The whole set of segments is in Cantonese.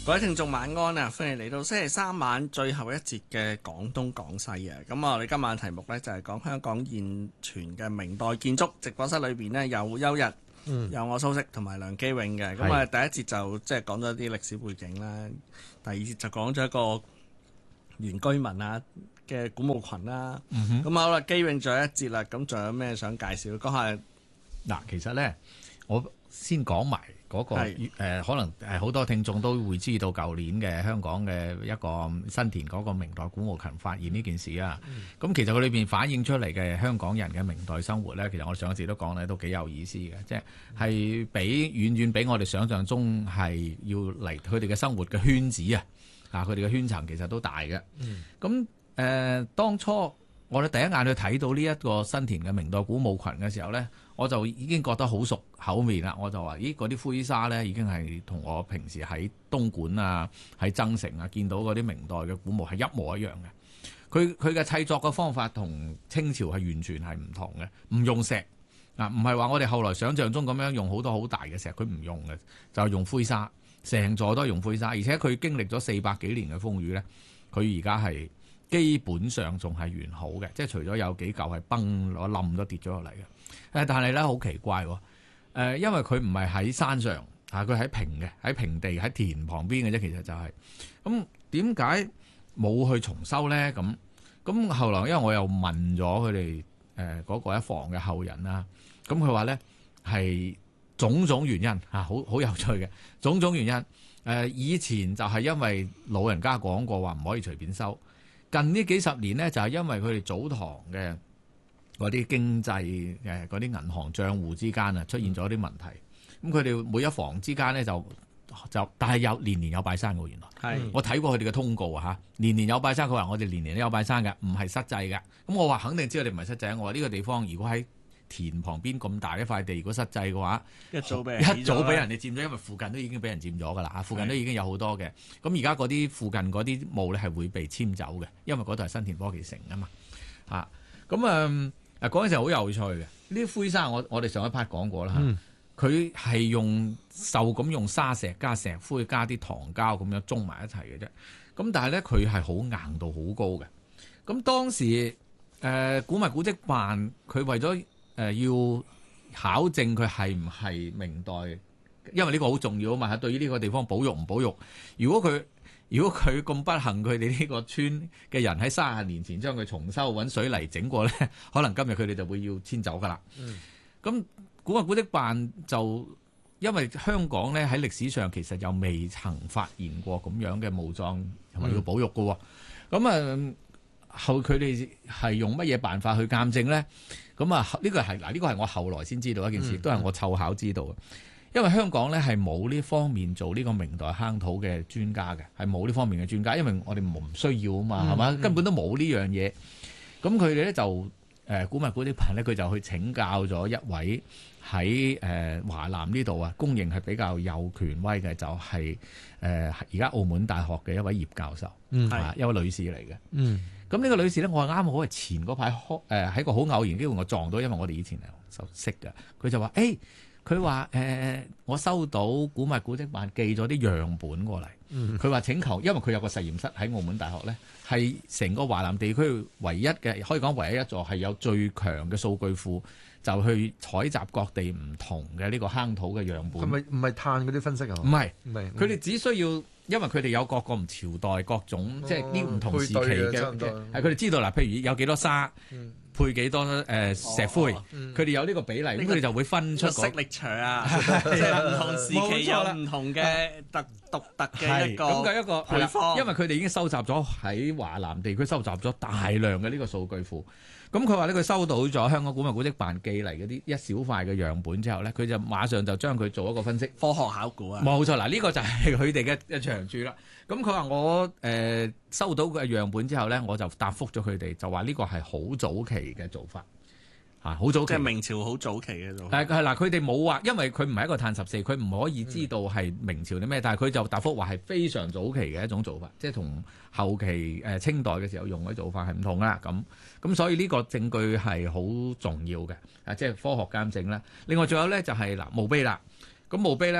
各位聽眾晚安啊！歡迎嚟到星期三晚最後一節嘅廣東廣西啊！咁我哋今晚題目呢，就係講香港現存嘅明代建築。直播室裏邊呢，有邱日，有我蘇軾同埋梁基永嘅。咁啊，第一節就即係講咗一啲歷史背景啦，第二節就講咗一個原居民啊嘅古墓群啦。咁好啦，基永仲有一節啦，咁仲有咩想介紹？講下嗱，其實呢，我先講埋。嗰可能好多聽眾都會知道舊年嘅香港嘅一個新田嗰個明代古墓群發現呢件事啊。咁其實佢裏邊反映出嚟嘅香港人嘅明代生活咧，其實我上一次都講咧，都幾有意思嘅，即係遠遠比我哋想象中係要嚟佢哋嘅生活嘅圈子啊，佢哋嘅圈層其實都大嘅。咁當初我哋第一眼去睇到呢一個新田嘅明代古墓群嘅時候咧，我就已經覺得好熟口面啦。我就話：咦，嗰啲灰沙咧已經係同我平時喺東莞啊、喺增城啊見到嗰啲明代嘅古墓係一模一樣嘅。佢嘅砌作嘅方法同清朝係完全係唔同嘅，唔用石啊，唔係話我哋後來想象中咁樣用好多好大嘅石，佢唔用嘅，就係用灰沙，成座都係用灰沙。而且佢經歷咗400幾年嘅風雨咧，佢而家係基本上仲係完好嘅，即係除咗有幾嚿係崩咗冧咗跌咗落嚟嘅。但係咧好奇怪喎，因為佢唔係喺山上佢喺平地喺田旁邊嘅啫，其實就係咁。點解冇去重修咧？咁後來因為我又問咗佢哋嗰個一房嘅後人啦，咁佢話咧係種種原因好有趣嘅種種原因。以前就係因為老人家講過話唔可以隨便收，近呢幾十年咧就係因為佢哋祖堂嘅嗰啲經濟嗰啲銀行帳戶之間出現咗啲問題，咁佢哋每一房之間咧就但係年年有拜山嘅。原來我睇過佢哋嘅通告年年有拜山。佢話我哋年年都有拜山嘅，唔係失祭嘅。咁我話肯定知道你唔係失祭。我話呢個地方如果喺田旁邊咁大一塊地，如果失祭嘅話，一早俾人哋佔咗，因為附近都已經俾人佔咗㗎啦。附近都已經有好多嘅。咁而家嗰啲附近嗰啲墓咧係會被遷走嘅，因為嗰度係新田科技城啊嘛。咁嗰陣時好有趣嘅，呢啲灰沙我哋上一 part 講過啦。佢係用沙石加石灰加啲糖膠咁樣中埋一齊嘅啫。咁但係咧佢係好硬度好高嘅。咁當時古物古蹟辦佢為咗要考證佢係唔係明代，因為呢個好重要啊嘛，對於呢個地方保育唔保育。如果佢咁不幸，佢哋呢個村嘅人喺30年前將佢重修揾水泥整過咧，可能今日佢哋就會要遷走噶啦。咁古物古蹟辦就因為香港咧喺歷史上其實又未曾發現過咁樣嘅墓葬同埋要保育嘅。咁後佢哋係用乜嘢辦法去鑑證咧？咁呢個係我後來先知道一件事，都係我湊巧知道嘅。因為香港咧係冇呢方面做呢個明代夯土嘅專家嘅，係冇呢方面嘅專家，因為我哋唔需要啊嘛，係嘛，根本都冇呢樣嘢。咁佢哋咧就古物古蹟辦咧，佢就去請教咗一位喺華南呢度公認係比較有權威嘅，就係而家澳門大學嘅一位葉教授，一位女士嚟嘅。咁呢個女士咧，我啱好係前嗰排喺個好偶然機會我撞到，因為我哋以前就識嘅。佢就話佢話我收到古物古蹟辦寄咗啲樣本過嚟，佢話請求，因為佢有個實驗室喺澳門大學咧，係成個華南地區唯一嘅，可以講唯一一座係有最強嘅數據庫，就去採集各地唔同嘅呢個夯土嘅樣本。 係咪唔係碳嗰啲分析啊？ 唔係，佢哋只需要，因為佢哋有各個唔朝代各種，即係呢唔同時期嘅，係佢哋知道嗱，譬如有幾多沙。配幾多石灰，佢哋有呢個比例，咁佢哋就會分出色力場即係唔同時期有唔同嘅獨特嘅一個配方。 因為佢哋已經收集咗喺華南地區收集咗大量嘅呢個數據庫。咁佢話咧，佢收到咗香港古物古蹟辦寄嚟嗰啲一小塊嘅樣本之後咧，佢就馬上就將佢做一個分析， 科學考古啊。 冇錯，嗱呢個就係佢哋嘅長處啦。咁佢話我收到嘅樣本之後咧，我就答覆咗佢哋，就話呢個係好早期嘅做法。好早期， 即係明朝好早期嘅做法。 係嗱，佢哋冇話，因為佢唔係一個碳14，佢唔可以知道係明朝啲咩，但係佢就答覆話係非常早期嘅一種做法，即係同後期清代嘅時候用嘅做法係唔同啦。咁所以呢個證據係好重要嘅，即係科學鑑證啦。另外仲有咧就係墓碑啦。咁墓碑咧，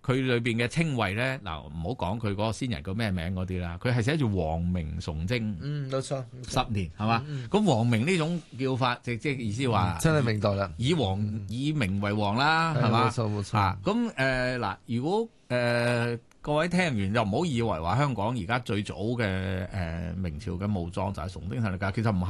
佢裏邊嘅稱謂咧，嗱唔好講佢嗰個先人叫咩名嗰啲啦，佢係寫住王明崇禎， 冇錯 10年係嘛？咁王明呢種叫法，即係意思話真係明代啦， 以明為王啦，係嘛？ 冇錯。 咁嗱，如果各位聽完就唔好以為話香港而家最早嘅明朝嘅墓葬就係崇禎太力架，其實唔係。